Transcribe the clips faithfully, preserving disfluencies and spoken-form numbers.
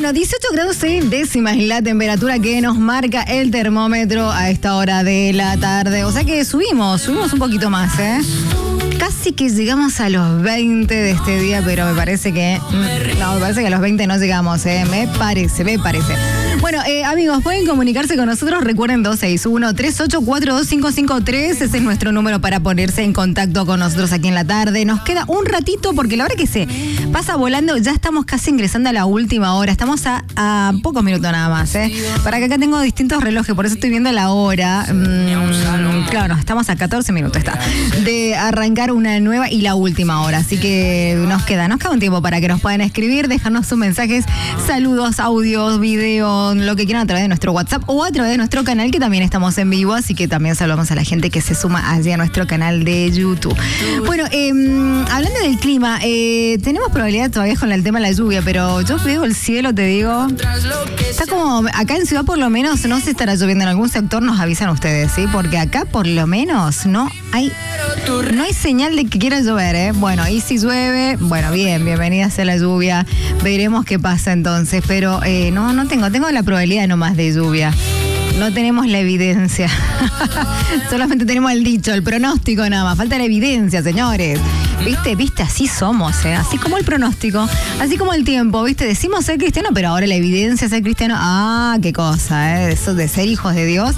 Bueno, dieciocho grados seis décimas la temperatura que nos marca el termómetro a esta hora de la tarde. O sea que subimos, subimos un poquito más, ¿eh? Casi que llegamos a los veinte de este día, pero me parece que... No, me parece que a los veinte no llegamos, ¿eh? Me parece, me parece. Bueno, eh, amigos, pueden comunicarse con nosotros. Recuerden dos seis uno, tres ocho cuatro, dos cinco cinco tres. Ese es nuestro número para ponerse en contacto con nosotros aquí en la tarde. Nos queda un ratito porque la verdad que se pasa volando. Ya estamos casi ingresando a la última hora. Estamos a, a pocos minutos nada más, ¿eh? Para que acá tengo distintos relojes, por eso estoy viendo la hora. Mm, claro, no, estamos a catorce minutos está, de arrancar una nueva y la última hora. Así que nos queda, nos queda un tiempo para que nos puedan escribir, dejarnos sus mensajes, saludos, audios, videos, lo que quieran a través de nuestro WhatsApp o a través de nuestro canal, que también estamos en vivo, así que también saludamos a la gente que se suma allí a nuestro canal de YouTube. Bueno, eh, hablando del clima, eh, tenemos probabilidad todavía con el tema de la lluvia, pero yo veo el cielo, te digo, está como, acá en Ciudad por lo menos, no sé si estará lloviendo en algún sector, nos avisan ustedes, ¿sí? Porque acá por lo menos no hay, no hay señal de que quiera llover, ¿eh? Bueno, y si llueve, bueno, bien, bienvenida sea la lluvia, veremos qué pasa entonces, pero eh, no, no tengo, tengo la probabilidad nomás de lluvia. No tenemos la evidencia. Solamente tenemos el dicho, el pronóstico nada más. Falta la evidencia, señores. ¿Viste? ¿Viste? Así somos, ¿eh? Así como el pronóstico, así como el tiempo, ¿viste? Decimos ser cristiano, pero ahora la evidencia ser cristiano. Ah, qué cosa, ¿eh? Eso de ser hijos de Dios.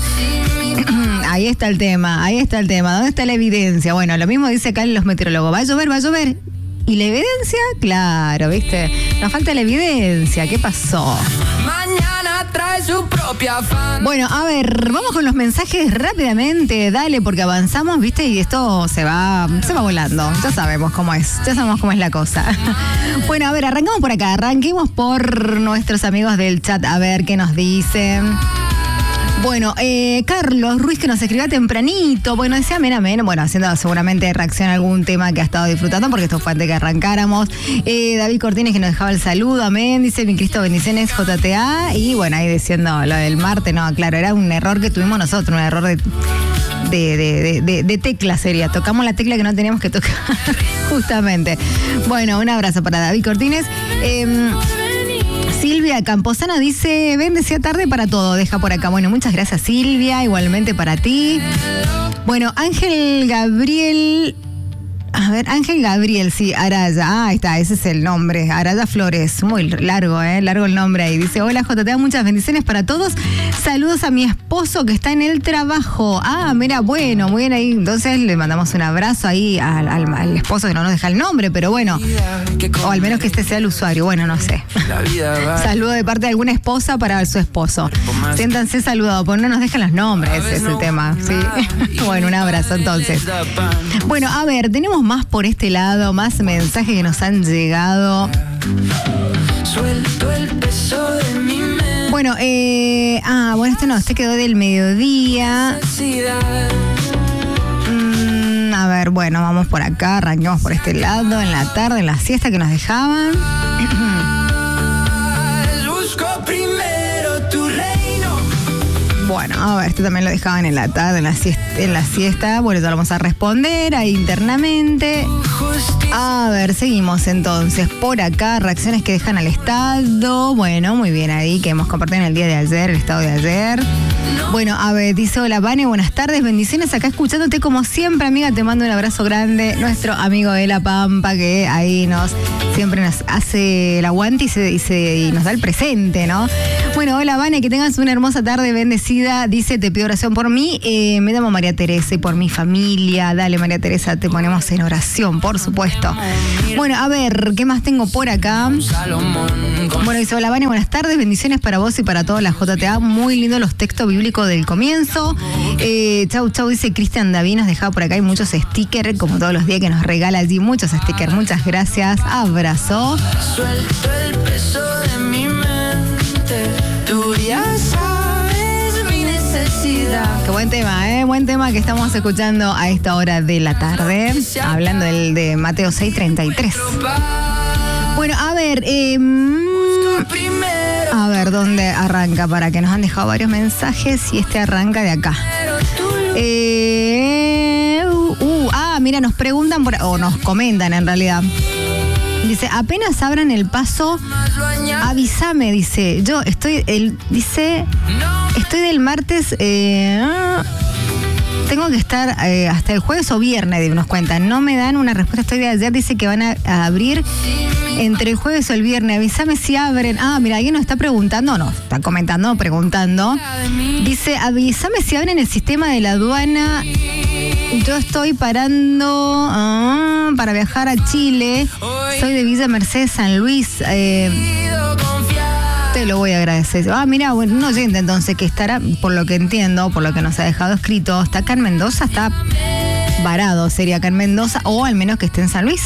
Ahí está el tema, ahí está el tema. ¿Dónde está la evidencia? Bueno, lo mismo dice acá los meteorólogos. Va a llover, va a llover. ¿Y la evidencia? Claro, ¿viste? Nos falta la evidencia. ¿Qué pasó? Mañana trae su propia fan. Bueno, a ver, vamos con los mensajes rápidamente. Dale, porque avanzamos, ¿viste? Y esto se va, se va volando. Ya sabemos cómo es. Ya sabemos cómo es la cosa. Bueno, a ver, arrancamos por acá. Arranquemos por nuestros amigos del chat. A ver qué nos dicen. Bueno, eh, Carlos Ruiz, que nos escribía tempranito, bueno, decía amén, amén, bueno, haciendo seguramente reacción a algún tema que ha estado disfrutando, porque esto fue antes que arrancáramos. Eh, David Cortines, que nos dejaba el saludo, amén, dice mi Cristo, bendiciones, J T A, y bueno, ahí diciendo lo del Marte, no, claro, era un error que tuvimos nosotros, un error de... De, de, de, de, de tecla sería, tocamos la tecla que no teníamos que tocar, justamente. Bueno, un abrazo para David Cortines. Eh, Silvia Camposana dice, bendecida tarde para todo, deja por acá. Bueno, muchas gracias Silvia, igualmente para ti. Bueno, Ángel Gabriel, a ver, Ángel Gabriel, sí, Araya, ah, ahí está, ese es el nombre, Araya Flores, muy largo, eh, largo el nombre ahí. Dice, hola J T A, muchas bendiciones para todos, saludos a mi esposo que está en el trabajo. Ah, mira, bueno, muy bien ahí, entonces le mandamos un abrazo ahí al, al, al esposo que no nos deja el nombre, pero bueno, o al menos que este sea el usuario, bueno, no sé. Saludo de parte de alguna esposa para su esposo. Siéntanse saludados, porque no nos dejan los nombres, ese es el tema, ¿sí? Bueno, un abrazo entonces. Bueno, a ver, tenemos más por este lado, más mensajes que nos han llegado. Bueno, eh, ah, bueno, este no, este quedó del mediodía. Mm, a ver, bueno, vamos por acá, arrancamos por este lado, en la tarde, en la siesta que nos dejaban. Bueno, a ver, este también lo dejaban en la tarde, en la siesta. En la siesta. Bueno, ya lo vamos a responder ahí internamente. A ver, seguimos entonces. Por acá, reacciones que dejan al Estado. Bueno, muy bien ahí, que hemos compartido en el día de ayer, el Estado de ayer. Bueno, a ver, dice, hola, Vane, buenas tardes, bendiciones acá escuchándote como siempre, amiga, te mando un abrazo grande. Nuestro amigo de La Pampa, que ahí nos siempre nos hace el aguante y, se, y, se, y nos da el presente, ¿no? Bueno, hola, Vane, que tengas una hermosa tarde, bendecida. Dice, te pido oración por mí, eh, me llamo María Teresa y por mi familia. Dale, María Teresa, te ponemos en oración, por supuesto. Bueno, a ver, ¿qué más tengo por acá? Bueno, dice, hola, Vane, buenas tardes, bendiciones para vos y para toda la J T A. Muy lindo los textos bíblicos del comienzo. Eh, chau, chau, dice Cristian David, nos dejaba por acá, hay muchos stickers, como todos los días que nos regala allí, muchos stickers, muchas gracias, abrazo. Suelto el peso de mi mente, tú ya sabes mi necesidad. Qué buen tema, ¿eh? Buen tema que estamos escuchando a esta hora de la tarde, hablando del de Mateo seis treinta y tres. Bueno, a ver, eh, a ver, ¿dónde arranca? Para que nos han dejado varios mensajes y este arranca de acá. Eh, uh, uh, ah, mira, nos preguntan, por, o nos comentan en realidad. Dice, apenas abran el paso, avísame, dice. Yo estoy, el, dice, estoy del martes, eh, tengo que estar eh, hasta el jueves o viernes, nos cuentan. No me dan una respuesta, estoy de ayer, dice que van a, a abrir entre el jueves o el viernes. Avísame si abren. Ah, mira, alguien nos está preguntando, no, está comentando, preguntando. Dice, avísame si abren el sistema de la aduana. Yo estoy parando ah, para viajar a Chile. Soy de Villa Mercedes, San Luis. Eh, te lo voy a agradecer. Ah, mira, bueno, un oyente entonces que estará, por lo que entiendo, por lo que nos ha dejado escrito, está acá en Mendoza, está varado, sería acá en Mendoza, o al menos que esté en San Luis.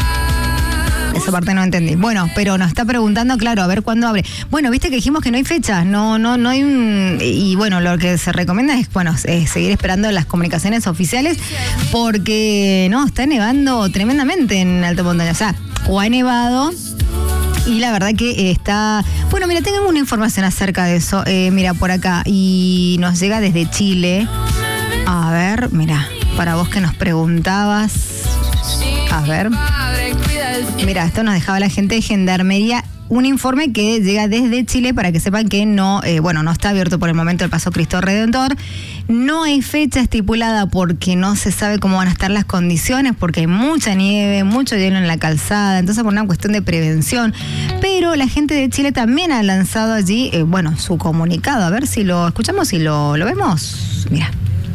Esa parte no entendí. Bueno, pero nos está preguntando, claro, a ver cuándo abre. Bueno, viste que dijimos que no hay fechas, no, no, no hay un... Y bueno, lo que se recomienda es, bueno, es seguir esperando las comunicaciones oficiales porque, no, está nevando tremendamente en Alto Montaña. O sea, o ha nevado y la verdad que está... Bueno, mira, tengo una información acerca de eso. Eh, mira, por acá. Y nos llega desde Chile. A ver, mira, para vos que nos preguntabas. A ver... Mira, esto nos dejaba la gente de Gendarmería, un informe que llega desde Chile para que sepan que no, eh, bueno, no está abierto por el momento el Paso Cristo Redentor. No hay fecha estipulada porque no se sabe cómo van a estar las condiciones, porque hay mucha nieve, mucho hielo en la calzada, entonces por una cuestión de prevención. Pero la gente de Chile también ha lanzado allí, eh, bueno, su comunicado. A ver si lo escuchamos y lo, lo vemos. Mira.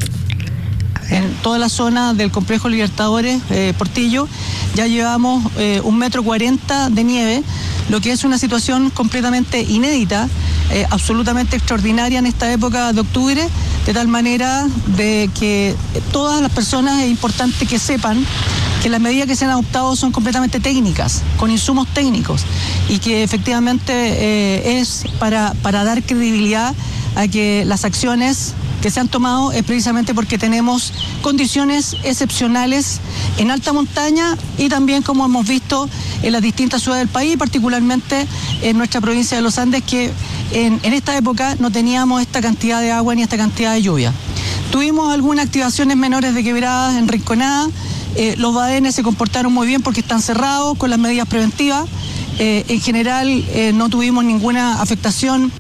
En toda la zona del complejo Libertadores, eh, Portillo, ya llevamos eh, un metro cuarenta de nieve, lo que es una situación completamente inédita, eh, absolutamente extraordinaria en esta época de octubre, de tal manera de que todas las personas es importante que sepan que las medidas que se han adoptado son completamente técnicas, con insumos técnicos, y que efectivamente eh, es para, para dar credibilidad a que las acciones que se han tomado es precisamente porque tenemos condiciones excepcionales en alta montaña y también, como hemos visto, en las distintas ciudades del país, particularmente en nuestra provincia de los Andes, que en, en esta época no teníamos esta cantidad de agua ni esta cantidad de lluvia. Tuvimos algunas activaciones menores de quebradas en Rinconada, eh, los badenes se comportaron muy bien porque están cerrados con las medidas preventivas, eh, en general eh, no tuvimos ninguna afectación.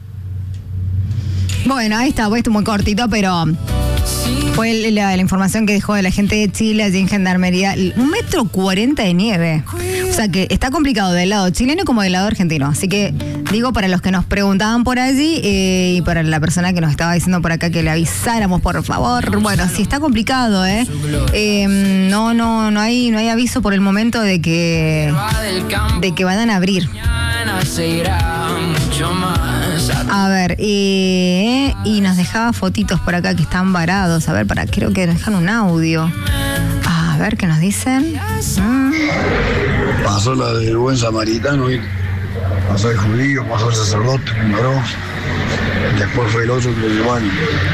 Bueno, ahí está, pues muy cortito, pero fue la, la información que dejó de la gente de Chile allí en Gendarmería. Un metro cuarenta de nieve. O sea que está complicado del lado chileno como del lado argentino. Así que digo, para los que nos preguntaban por allí eh, y para la persona que nos estaba diciendo por acá que le avisáramos, por favor. Bueno, sí está complicado, ¿eh? eh no, no, no hay, no hay aviso por el momento de que, de que van a abrir. A ver, eh, y nos dejaba fotitos por acá que están varados. A ver, para, creo que nos dejan un audio. A ver, ¿qué nos dicen? Mm. Pasó la del buen samaritano, ¿sí? Pasó el judío, pasó el sacerdote, me ignoró. Después fue el otro que lo llevó al,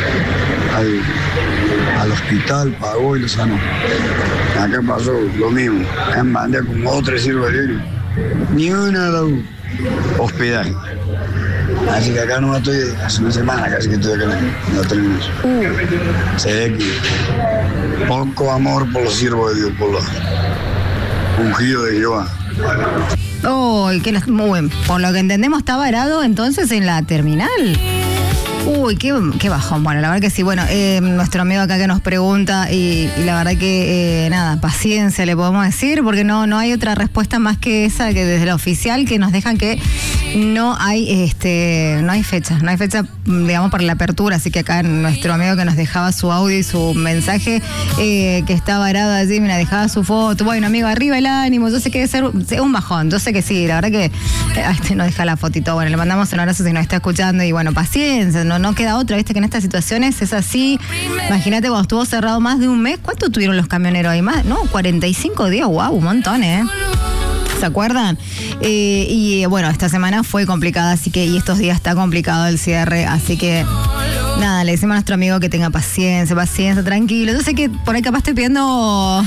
al hospital, pagó y lo sanó. Acá pasó lo mismo. Acá mandé como dos, tres siervos de Dios. Ni una de hospital. Así que acá no estoy, hace una semana casi que estoy acá en la terminal. Uh. Se ve que poco amor por los siervos de Dios, por los ungidos de Jehová. Oh, que las, muy bien. Por lo que entendemos está varado entonces en la terminal. Uy, qué, qué bajón. Bueno, la verdad que sí. Bueno, eh, nuestro amigo acá que nos pregunta y, y la verdad que, eh, nada, paciencia le podemos decir, porque no, no hay otra respuesta más que esa, que desde la oficial, que nos dejan que no hay, este, no hay fecha, no hay fecha, digamos, para la apertura. Así que acá nuestro amigo que nos dejaba su audio y su mensaje, eh, que está varado allí, mira, dejaba su foto. Bueno, amigo, arriba el ánimo. Yo sé que debe ser un bajón, yo sé que sí, la verdad que eh, este nos deja la fotito. Bueno, le mandamos un abrazo si nos está escuchando y bueno, paciencia, no, no queda otra, viste que en estas situaciones es así. Imagínate cuando estuvo cerrado más de un mes, ¿cuánto tuvieron los camioneros ahí? Más, no, cuarenta y cinco días, wow, un montón, ¿eh? ¿Se acuerdan? Eh, y bueno, esta semana fue complicada, así que, y estos días está complicado el cierre, así que nada, le decimos a nuestro amigo que tenga paciencia, paciencia, tranquilo. Yo sé que por ahí capaz estoy pidiendo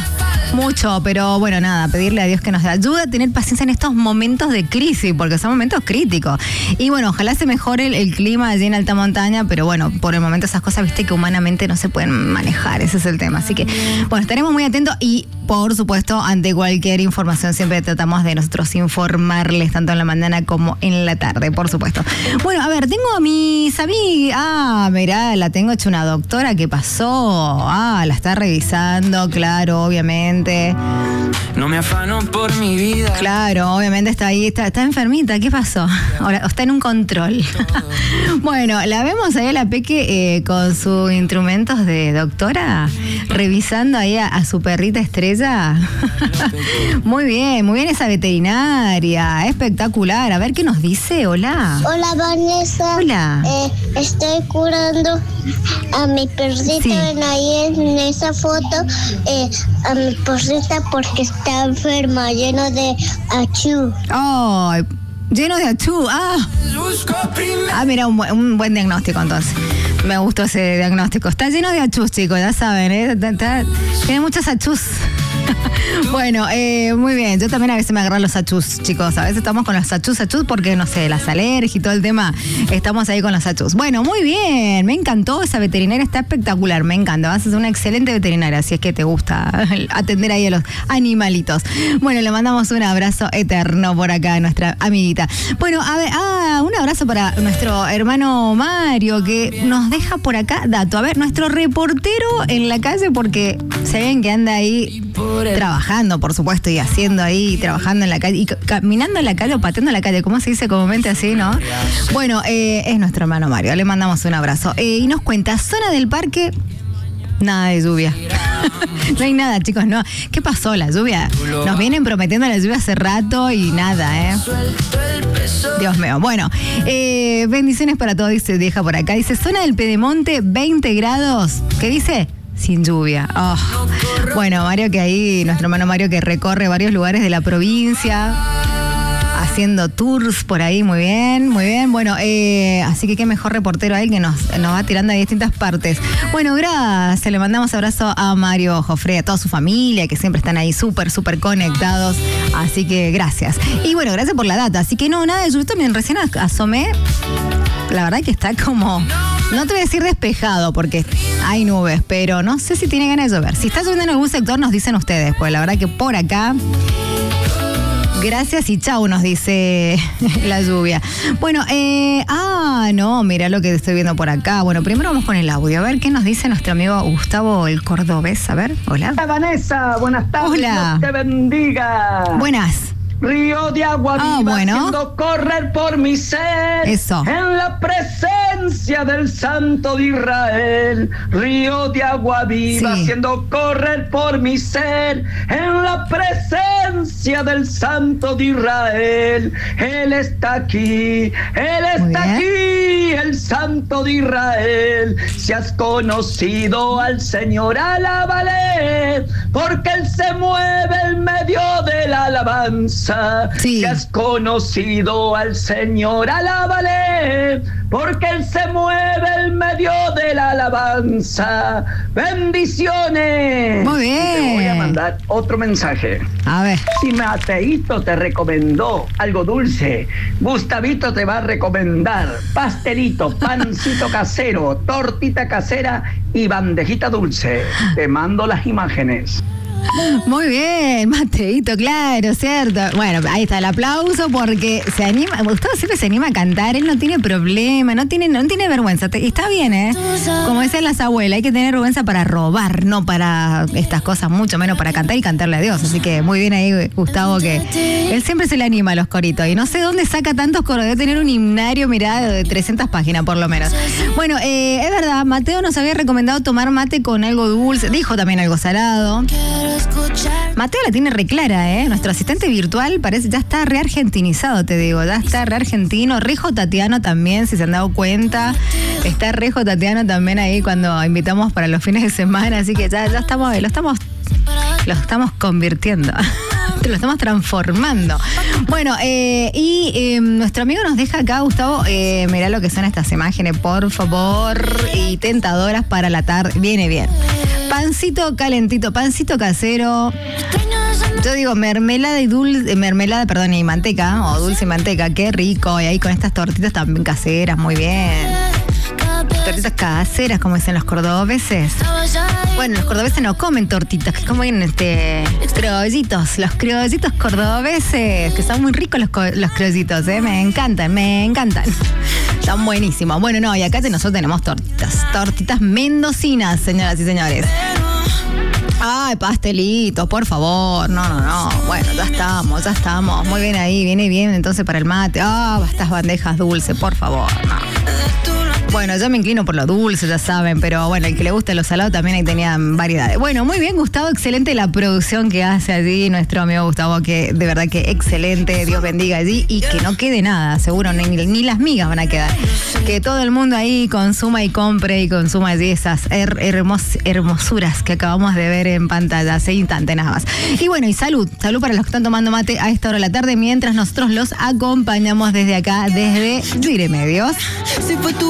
Mucho, pero bueno, nada, pedirle a Dios que nos ayude a tener paciencia en estos momentos de crisis, porque son momentos críticos. Y bueno, ojalá se mejore el, el clima allí en alta montaña, pero bueno, por el momento esas cosas, viste, que humanamente no se pueden manejar, ese es el tema. Así que, bueno, estaremos muy atentos y, por supuesto, ante cualquier información siempre tratamos de nosotros informarles, tanto en la mañana como en la tarde, por supuesto. Bueno, a ver, tengo a mis amigas. Ah, mirá, la tengo hecha una doctora. ¿Qué pasó? Ah, la está revisando, claro, obviamente. No me afano por mi vida. Claro, obviamente está ahí, está, está enfermita. ¿Qué pasó? Ahora está en un control. Bueno, la vemos ahí a la Peque eh, con sus instrumentos de doctora, revisando ahí a, a su perrita Estrella. Muy bien, muy bien esa veterinaria, espectacular. A ver qué nos dice. Hola. Hola, Vanessa. Hola. Eh, estoy curando a mi perrita. Sí. Ven ahí en esa foto eh, a mi perrita porque está enferma, lleno de achú. Oh, lleno de achú. Ah, ah mira, un, bu- un buen diagnóstico entonces. Me gustó ese diagnóstico. Está lleno de achús, chicos, ya saben, ¿eh? Está- está- tiene muchos achús. Bueno, eh, muy bien. Yo también a veces me agarran los achús, chicos. A veces estamos con los achús, achús, porque, no sé, las alergias y todo el tema. Estamos ahí con los achús. Bueno, muy bien. Me encantó. Esa veterinaria está espectacular. Me encanta. Vas a ser una excelente veterinaria, si es que te gusta atender ahí a los animalitos. Bueno, le mandamos un abrazo eterno por acá a nuestra amiguita. Bueno, a ver, ah, un abrazo para nuestro hermano Mario, que nos deja por acá dato. A ver, nuestro reportero en la calle, porque se ven que anda ahí trabajando, por supuesto, y haciendo ahí, trabajando en la calle, y ca- caminando en la calle o pateando en la calle, ¿cómo se dice comúnmente así, no? Bueno, eh, es nuestro hermano Mario, le mandamos un abrazo. Eh, y nos cuenta, zona del parque, nada de lluvia. No hay nada, chicos, no. ¿Qué pasó? La lluvia. Nos vienen prometiendo la lluvia hace rato y nada, ¿eh? Dios mío. Bueno, eh, bendiciones para todos, dice, deja por acá. Dice, zona del Pedemonte, veinte grados. ¿Qué dice? Sin lluvia. Oh. Bueno, Mario, que ahí, nuestro hermano Mario, que recorre varios lugares de la provincia, haciendo tours por ahí, muy bien, muy bien. Bueno, eh, así que qué mejor reportero ahí que nos, nos va tirando a distintas partes. Bueno, gracias, le mandamos abrazo a Mario Jofre, a toda su familia, que siempre están ahí súper, súper conectados. Así que gracias. Y bueno, gracias por la data. Así que no, nada de lluvia. También recién asomé. La verdad que está como, no te voy a decir despejado porque hay nubes, pero no sé si tiene ganas de llover. Si está lloviendo en algún sector, nos dicen ustedes, pues la verdad que por acá, gracias y chau, nos dice la lluvia. Bueno, eh, ah, no, mira lo que estoy viendo por acá. Bueno, primero vamos con el audio, a ver qué nos dice nuestro amigo Gustavo el Cordobés. A ver, hola. Hola, Vanessa, buenas tardes. Hola. Dios te bendiga. Buenas. Río de agua viva, Ah, bueno. haciendo correr por mi ser. Eso. En la presencia del Santo de Israel. Río de agua viva, Sí. haciendo correr por mi ser. En la presencia del Santo de Israel. Él está aquí, Él Muy está bien. aquí, el Santo de Israel. Si has conocido al Señor, alábale, porque Él se mueve en medio de la alabanza. Sí. Si has conocido al Señor, alábale, porque Él se mueve en medio de la alabanza. Bendiciones. Muy bien. Y te voy a mandar otro mensaje. A ver. Si Mateito te recomendó algo dulce, Gustavito te va a recomendar pastelito, pancito casero, tortita casera y bandejita dulce. Te mando las imágenes. Muy bien, Mateito, claro, cierto. Bueno, ahí está el aplauso porque se anima, Gustavo siempre se anima a cantar, él no tiene problema, no tiene, no tiene vergüenza. Te- Está bien, ¿eh? Como decían las abuelas, hay que tener vergüenza para robar, no para estas cosas, mucho menos para cantar y cantarle a Dios. Así que muy bien ahí, Gustavo, que él siempre se le anima a los coritos. Y no sé dónde saca tantos coros, debe tener un himnario, mirá, de trescientas páginas por lo menos. Bueno, eh, es verdad, Mateo nos había recomendado tomar mate con algo dulce, dijo también algo salado. Mateo la tiene re clara, ¿eh? Nuestro asistente virtual parece, ya está re argentinizado, te digo, ya está re argentino, re jotatiano también, si se han dado cuenta, está re jotatiano también ahí cuando invitamos para los fines de semana, así que ya, ya estamos, lo estamos, lo estamos convirtiendo. Te lo estamos transformando. Bueno, eh, y eh, nuestro amigo nos deja acá, Gustavo, eh, mirá lo que son estas imágenes, por favor, y tentadoras para la tarde. Viene bien. Pancito calentito, pancito casero. Yo digo mermelada y dulce, mermelada, perdón, y manteca, o dulce y manteca, qué rico. Y ahí con estas tortitas también caseras, muy bien. Tortitas caseras, como dicen los cordobeses. Bueno, los cordobeses no comen tortitas, que comen este, criollitos, los criollitos cordobeses, que son muy ricos los, los criollitos, ¿eh? Me encantan, me encantan. Están buenísimos. Bueno, no, y acá nosotros tenemos tortitas, tortitas mendocinas, señoras y señores. Ay, pastelito, por favor. No, no, no. Bueno, ya estamos, ya estamos. Muy bien ahí, viene bien entonces para el mate. Ah, estas bandejas dulces, por favor. No. Bueno, yo me inclino por lo dulce, ya saben, pero bueno, el que le gusta lo salado también ahí tenían variedades. Bueno, muy bien, Gustavo, excelente la producción que hace allí nuestro amigo Gustavo, que de verdad que excelente, Dios bendiga allí y que no quede nada, seguro, ni, ni las migas van a quedar. Que todo el mundo ahí consuma y compre y consuma allí esas her- hermos- hermosuras que acabamos de ver en pantalla hace instante nada más. Y bueno, y salud, salud para los que están tomando mate a esta hora de la tarde, mientras nosotros los acompañamos desde acá, desde Dire Medios.